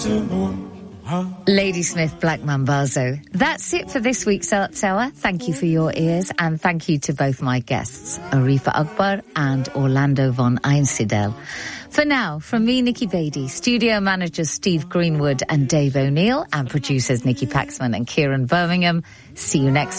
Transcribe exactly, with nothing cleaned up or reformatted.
Ladysmith Black Mambazo. That's it for this week's Arts Hour. Thank you for your ears, and thank you to both my guests, Arifa Akbar and Orlando von Einsiedel. For now, from me, Nikki Beattie, studio managers Steve Greenwood and Dave O'Neill, and producers Nikki Paxman and Kieran Birmingham. See you next week.